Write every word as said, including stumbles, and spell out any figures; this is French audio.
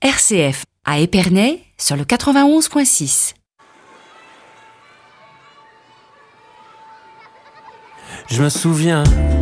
R C F, à Épernay, sur le quatre-vingt-onze virgule six. Je me souviens